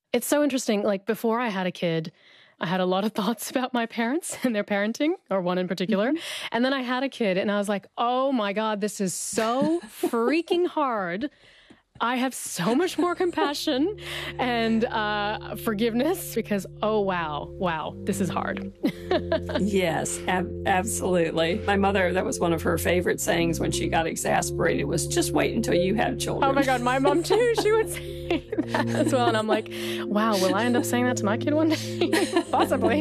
It's so interesting. Like before I had a kid, I had a lot of thoughts about my parents and their parenting, or one in particular. And then I had a kid and I was like, oh my God, this is so freaking hard. I have so much more compassion and forgiveness because, oh, wow, this is hard. Yes, absolutely. My mother, that was one of her favorite sayings when she got exasperated, was just wait until you have children. Oh my God, my mom too, she would say that as well. And I'm like, wow, will I end up saying that to my kid one day? Possibly.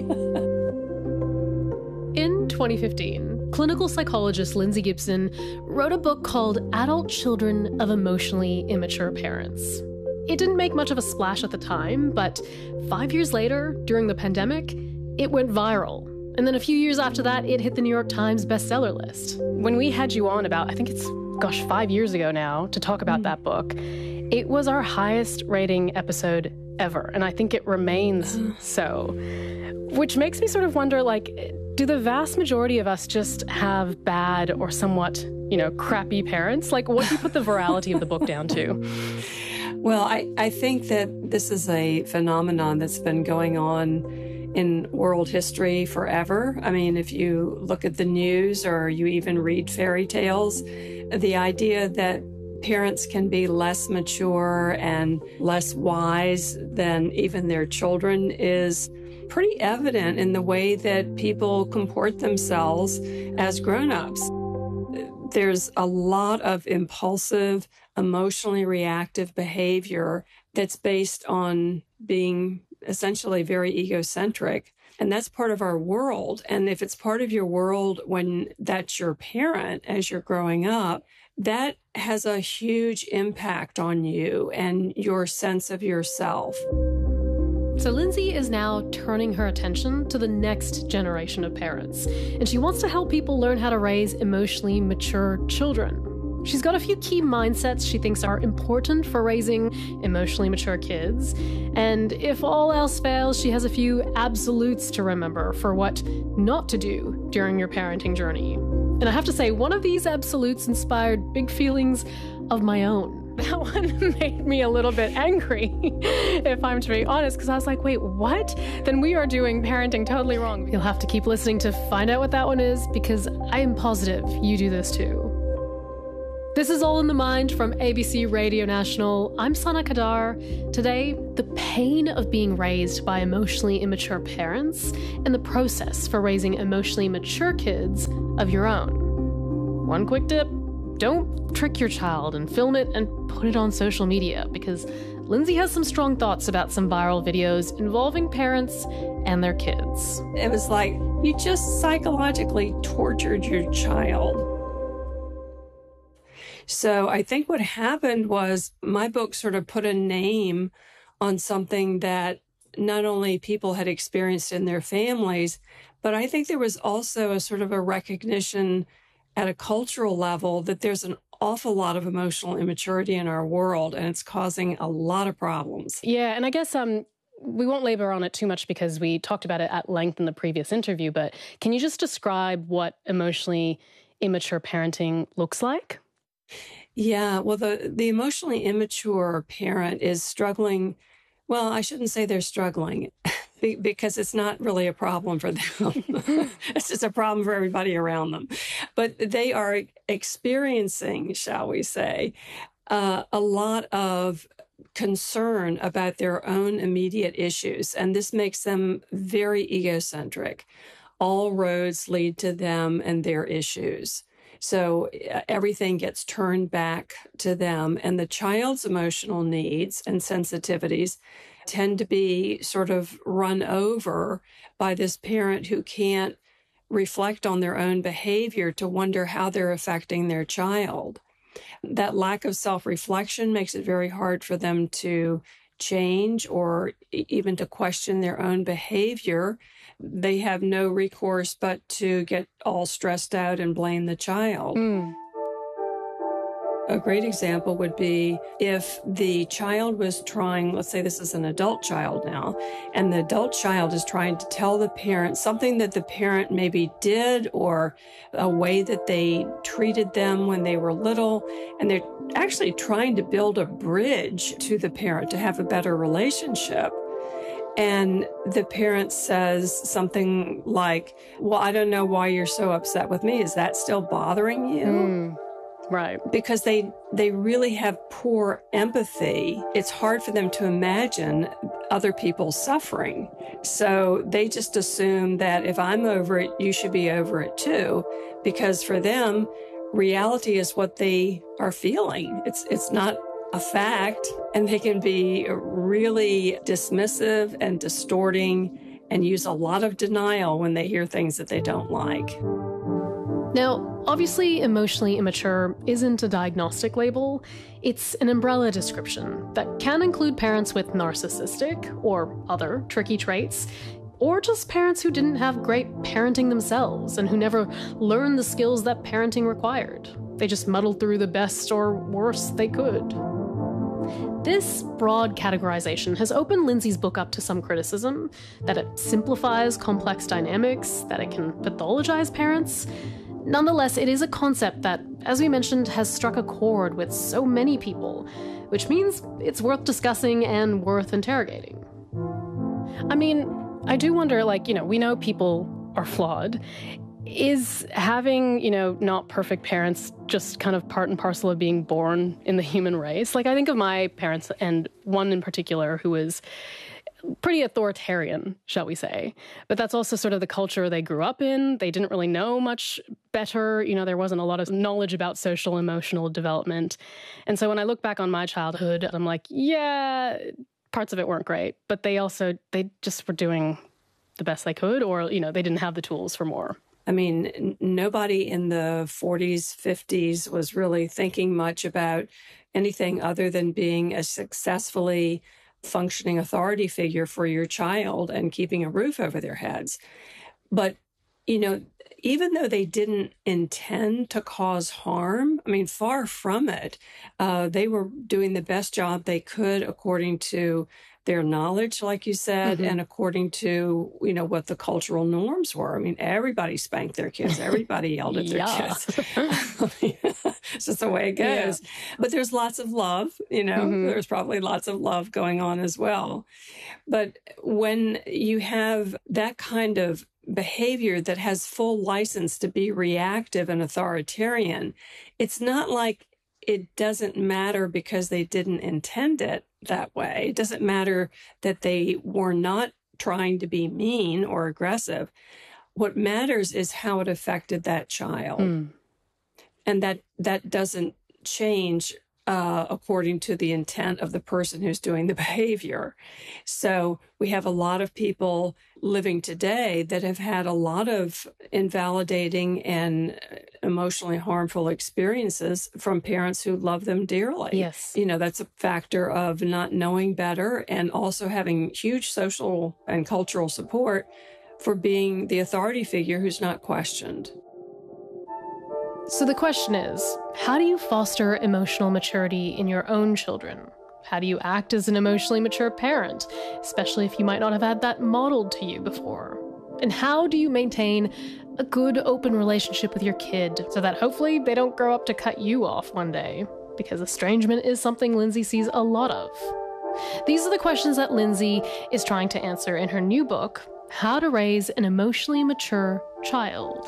In 2015, clinical psychologist Lindsay Gibson wrote a book called Adult Children of Emotionally Immature Parents. It didn't make much of a splash at the time, but 5 years later, during the pandemic, it went viral. And then a few years after that, it hit the New York Times bestseller list. When we had you on about, I think it's, 5 years ago now, to talk about that book, it was our highest rating episode ever. And I think it remains so. Which makes me sort of wonder, like, do the vast majority of us just have bad or somewhat, crappy parents? Like, what do you put the virality of the book down to? Well, I think that this is a phenomenon that's been going on in world history forever. I mean, if you look at the news or you even read fairy tales, the idea that parents can be less mature and less wise than even their children is pretty evident in the way that people comport themselves as grown-ups. There's a lot of impulsive, emotionally reactive behavior that's based on being essentially very egocentric. And that's part of our world. And if it's part of your world when that's your parent as you're growing up, that has a huge impact on you and your sense of yourself. So Lindsay is now turning her attention to the next generation of parents, and she wants to help people learn how to raise emotionally mature children. She's got a few key mindsets she thinks are important for raising emotionally mature kids, and if all else fails, she has a few absolutes to remember for what not to do during your parenting journey. And I have to say, one of these absolutes inspired big feelings of my own. That one made me a little bit angry, if I'm to be honest, because I was like, wait, what? Then we are doing parenting totally wrong. You'll have to keep listening to find out what that one is, because I am positive you do this too. This is All in the Mind from ABC Radio National. I'm Sana Kadar. Today, the pain of being raised by emotionally immature parents and the process for raising emotionally mature kids of your own. One quick tip. Don't trick your child and film it and put it on social media, because Lindsay has some strong thoughts about some viral videos involving parents and their kids. It was like you just psychologically tortured your child. So I think what happened was my book sort of put a name on something that not only people had experienced in their families, but I think there was also a sort of a recognition at a cultural level that there's an awful lot of emotional immaturity in our world, and it's causing a lot of problems. Yeah, and I guess we won't labor on it too much because we talked about it at length in the previous interview, but can you just describe what emotionally immature parenting looks like? Yeah, well, the emotionally immature parent is struggling. Well, I shouldn't say they're struggling because it's not really a problem for them. It's just a problem for everybody around them. But they are experiencing, shall we say, a lot of concern about their own immediate issues. And this makes them very egocentric. All roads lead to them and their issues. So everything gets turned back to them, and the child's emotional needs and sensitivities tend to be sort of run over by this parent who can't reflect on their own behavior to wonder how they're affecting their child. That lack of self-reflection makes it very hard for them to change or even to question their own behavior. They have no recourse but to get all stressed out and blame the child. A great example would be if the child was trying, let's say this is an adult child now, and the adult child is trying to tell the parent something that the parent maybe did or a way that they treated them when they were little, and they're actually trying to build a bridge to the parent to have a better relationship. And the parent says something like, well, I don't know why you're so upset with me. Is that still bothering you? Right. Because they really have poor empathy. It's hard for them to imagine other people's suffering. So they just assume that if I'm over it, you should be over it too. Because for them, reality is what they are feeling. It's not a fact. And they can be really dismissive and distorting and use a lot of denial when they hear things that they don't like. Now, obviously, emotionally immature isn't a diagnostic label. It's an umbrella description that can include parents with narcissistic or other tricky traits, or just parents who didn't have great parenting themselves and who never learned the skills that parenting required. They just muddled through the best or worst they could. This broad categorization has opened Lindsay's book up to some criticism, that it simplifies complex dynamics, that it can pathologize parents. Nonetheless, it is a concept that, as we mentioned, has struck a chord with so many people, which means it's worth discussing and worth interrogating. I mean, I do wonder, we know people are flawed. Is having, not perfect parents just kind of part and parcel of being born in the human race? I think of my parents, and one in particular who was pretty authoritarian, shall we say. But that's also sort of the culture they grew up in. They didn't really know much better. There wasn't a lot of knowledge about social, emotional development. And so when I look back on my childhood, I'm like, yeah, parts of it weren't great. But they just were doing the best they could, or, they didn't have the tools for more. I mean, nobody in the 40s, 50s was really thinking much about anything other than being a successfully functioning authority figure for your child and keeping a roof over their heads. But, even though they didn't intend to cause harm, far from it, they were doing the best job they could according to their knowledge, like you said, and according to, what the cultural norms were. everybody spanked their kids. Everybody yelled at their kids. It's just the way it goes. Yeah. But there's lots of love, there's probably lots of love going on as well. But when you have that kind of behavior that has full license to be reactive and authoritarian, it's not like it doesn't matter because they didn't intend it that way. It doesn't matter that they were not trying to be mean or aggressive. What matters is how it affected that child. And that doesn't change according to the intent of the person who's doing the behavior. So we have a lot of people living today that have had a lot of invalidating and emotionally harmful experiences from parents who love them dearly. Yes. That's a factor of not knowing better and also having huge social and cultural support for being the authority figure who's not questioned. So the question is, how do you foster emotional maturity in your own children? How do you act as an emotionally mature parent, especially if you might not have had that modeled to you before? And how do you maintain a good, open relationship with your kid so that hopefully they don't grow up to cut you off one day? Because estrangement is something Lindsay sees a lot of. These are the questions that Lindsay is trying to answer in her new book, How to Raise an Emotionally Mature Child.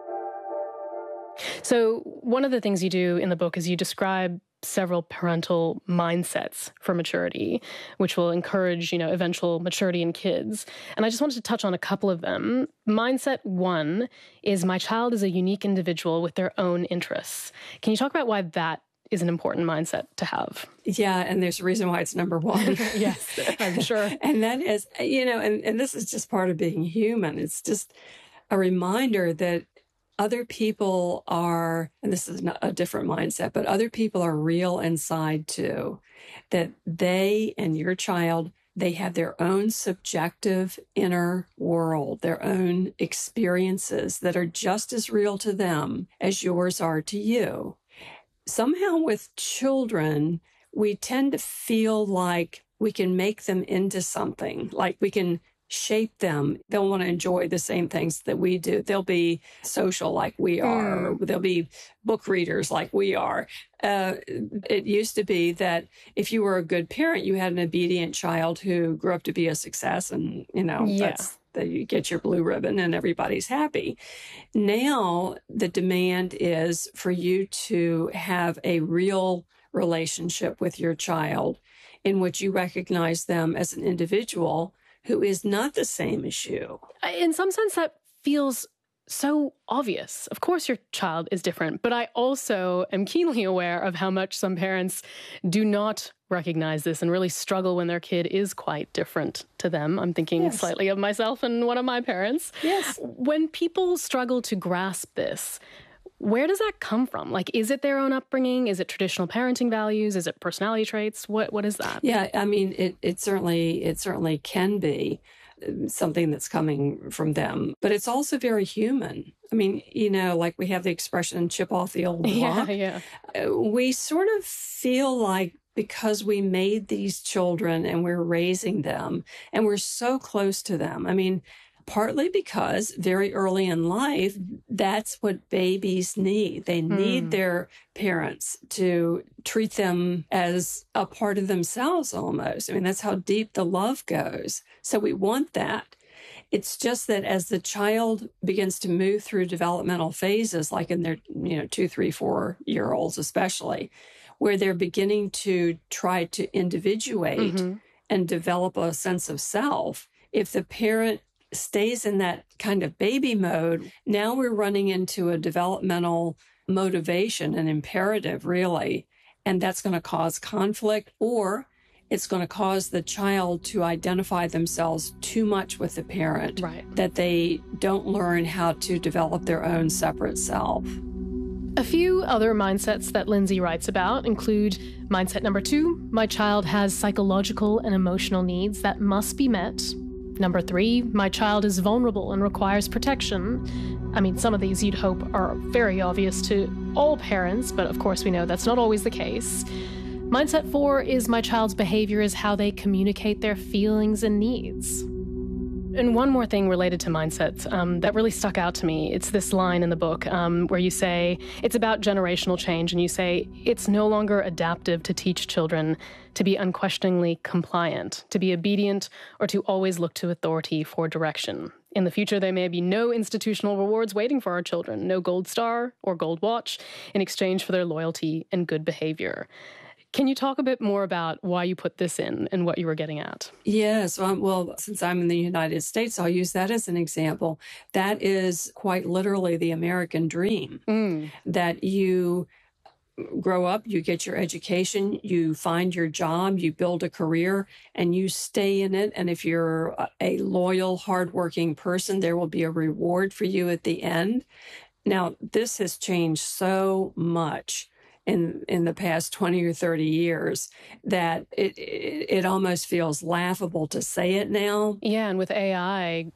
So one of the things you do in the book is you describe several parental mindsets for maturity, which will encourage, eventual maturity in kids. And I just wanted to touch on a couple of them. Mindset 1 is my child is a unique individual with their own interests. Can you talk about why that is an important mindset to have? Yeah, and there's a reason why it's number 1. Yes, I'm sure. And that is, and this is just part of being human. It's just a reminder that other people are, and this is not a different mindset, but other people are real inside too. That they and your child, they have their own subjective inner world, their own experiences that are just as real to them as yours are to you. somehow with children, we tend to feel like we can make them into something, like we can shape them. They'll want to enjoy the same things that we do. They'll be social like we are. Or they'll be book readers like we are. It used to be that if you were a good parent, you had an obedient child who grew up to be a success, and, that's that you get your blue ribbon and everybody's happy. Now, the demand is for you to have a real relationship with your child in which you recognize them as an individual who is not the same as you. In some sense, that feels so obvious. Of course, your child is different, but I also am keenly aware of how much some parents do not recognize this and really struggle when their kid is quite different to them. I'm thinking slightly of myself and one of my parents. Yes. When people struggle to grasp this, where does that come from? Like, is it their own upbringing? Is it traditional parenting values? Is it personality traits? What is that? Yeah, I mean, it certainly can be something that's coming from them, but it's also very human. I mean, like we have the expression chip off the old block. Yeah. We sort of feel like because we made these children and we're raising them and we're so close to them. I mean, partly because very early in life, that's what babies need. They need their parents to treat them as a part of themselves almost. I mean, that's how deep the love goes. So we want that. It's just that as the child begins to move through developmental phases, like in their, 2, 3, 4-year-olds especially, where they're beginning to try to individuate and develop a sense of self, if the parent stays in that kind of baby mode, now we're running into a developmental motivation, an imperative, really. And that's going to cause conflict, or it's going to cause the child to identify themselves too much with the parent, that they don't learn how to develop their own separate self. A few other mindsets that Lindsay writes about include mindset number 2, my child has psychological and emotional needs that must be met. Number 3, my child is vulnerable and requires protection. I mean, some of these you'd hope are very obvious to all parents, but of course we know that's not always the case. Mindset 4 is my child's behavior is how they communicate their feelings and needs. And one more thing related to mindsets that really stuck out to me, it's this line in the book where you say, it's about generational change, and you say, it's no longer adaptive to teach children to be unquestioningly compliant, to be obedient, or to always look to authority for direction. In the future, there may be no institutional rewards waiting for our children, no gold star or gold watch in exchange for their loyalty and good behavior. Can you talk a bit more about why you put this in and what you were getting at? Yes. Well, since I'm in the United States, I'll use that as an example. That is quite literally the American dream, that you grow up, you get your education, you find your job, you build a career, and you stay in it. And if you're a loyal, hardworking person, there will be a reward for you at the end. Now, this has changed so much in the past 20 or 30 years that it almost feels laughable to say it now. Yeah, and with AI